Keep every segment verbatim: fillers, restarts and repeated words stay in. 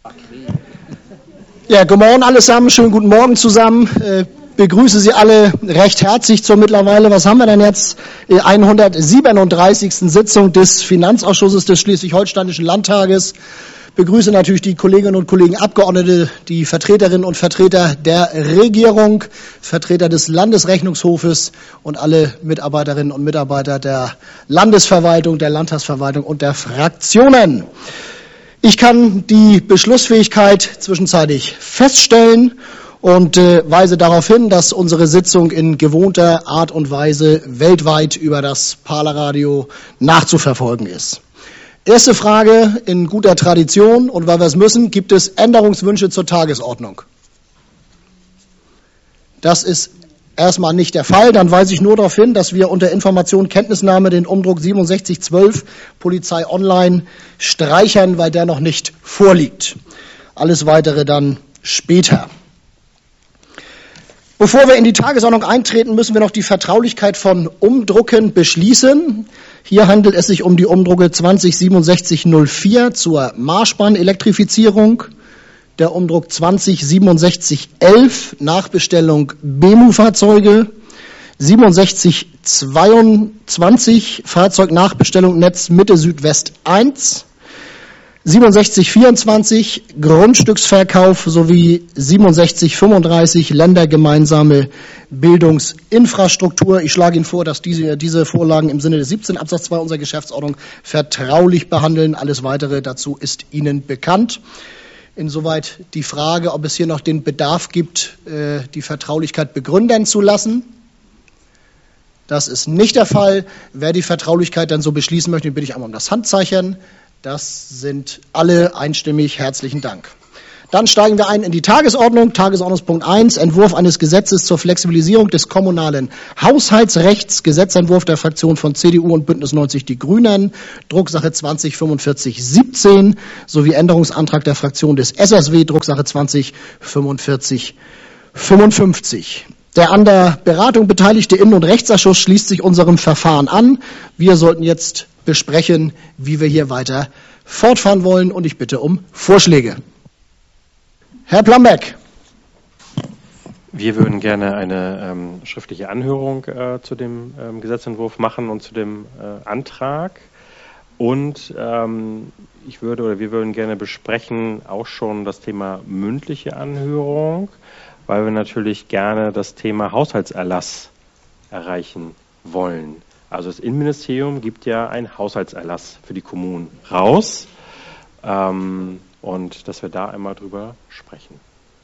Ja, guten Morgen allesamt, schönen guten Morgen zusammen. Äh, begrüße Sie alle recht herzlich zur mittlerweile, was haben wir denn jetzt, hundertsiebenunddreißigsten Sitzung des Finanzausschusses des Schleswig-Holsteinischen Landtages. Begrüße natürlich die Kolleginnen und Kollegen Abgeordnete, die Vertreterinnen und Vertreter der Regierung, Vertreter des Landesrechnungshofes und alle Mitarbeiterinnen und Mitarbeiter der Landesverwaltung, der Landtagsverwaltung und der Fraktionen. Ich kann die Beschlussfähigkeit zwischenzeitlich feststellen und äh, weise darauf hin, dass unsere Sitzung in gewohnter Art und Weise weltweit über das Parler-Radio nachzuverfolgen ist. Erste Frage in guter Tradition und weil wir es müssen, gibt es Änderungswünsche zur Tagesordnung? Das ist erstmal nicht der Fall. Dann weise ich nur darauf hin, dass wir unter Information Kenntnisnahme den Umdruck siebenundsechzig zwölf Polizei Online streichern, weil der noch nicht vorliegt. Alles Weitere dann später. Bevor wir in die Tagesordnung eintreten, müssen wir noch die Vertraulichkeit von Umdrucken beschließen. Hier handelt es sich um die Umdrucke zwanzig siebenundsechzig null vier zur Marschbahn-Elektrifizierung, der Umdruck zwanzig siebenundsechzig elf Nachbestellung B M U-Fahrzeuge, siebenundsechzig zweiundzwanzig Fahrzeugnachbestellung Netz Mitte Südwest eins, siebenundsechzig vierundzwanzig Grundstücksverkauf sowie siebenundsechzig fünfunddreißig ländergemeinsame Bildungsinfrastruktur. Ich schlage Ihnen vor, dass diese, diese Vorlagen im Sinne des siebzehnten Absatz zwei unserer Geschäftsordnung vertraulich behandeln. Alles Weitere dazu ist Ihnen bekannt. Insoweit die Frage, ob es hier noch den Bedarf gibt, die Vertraulichkeit begründen zu lassen. Das ist nicht der Fall. Wer die Vertraulichkeit dann so beschließen möchte, den bitte ich einmal um das Handzeichen. Das sind alle einstimmig. Herzlichen Dank. Dann steigen wir ein in die Tagesordnung. Tagesordnungspunkt eins, Entwurf eines Gesetzes zur Flexibilisierung des kommunalen Haushaltsrechts. Gesetzentwurf der Fraktion von C D U und Bündnis neunzig Die Grünen. Drucksache zwanzig fünfundvierzig siebzehn sowie Änderungsantrag der Fraktion des S S W. Drucksache zwanzig fünfundvierzig fünfundfünfzig. Der an der Beratung beteiligte Innen- und Rechtsausschuss schließt sich unserem Verfahren an. Wir sollten jetzt besprechen, wie wir hier weiter fortfahren wollen. Und ich bitte um Vorschläge. Herr Plambeck. Wir würden gerne eine ähm, schriftliche Anhörung äh, zu dem ähm, Gesetzentwurf machen und zu dem äh, Antrag. Und ähm, ich würde oder wir würden gerne besprechen auch schon das Thema mündliche Anhörung, weil wir natürlich gerne das Thema Haushaltserlass erreichen wollen. Also das Innenministerium gibt ja einen Haushaltserlass für die Kommunen raus ähm, und dass wir da einmal drüber sprechen.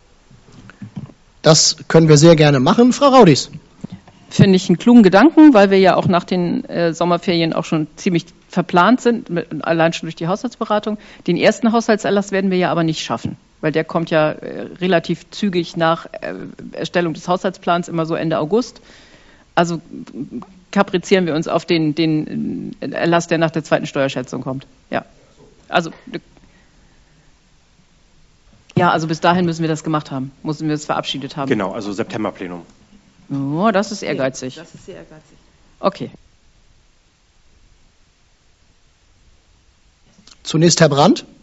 Das können wir sehr gerne machen. Frau Raudis. Finde ich einen klugen Gedanken, weil wir ja auch nach den äh, Sommerferien auch schon ziemlich verplant sind, mit, allein schon durch die Haushaltsberatung. Den ersten Haushaltserlass werden wir ja aber nicht schaffen, weil der kommt ja äh, relativ zügig nach äh, Erstellung des Haushaltsplans, immer so Ende August. Also kaprizieren wir uns auf den, den Erlass, der nach der zweiten Steuerschätzung kommt. Ja, also ja, also bis dahin müssen wir das gemacht haben, müssen wir es verabschiedet haben. Genau, also Septemberplenum. Oh, das ist ehrgeizig. Das ist sehr ehrgeizig. Okay. Zunächst Herr Brandt.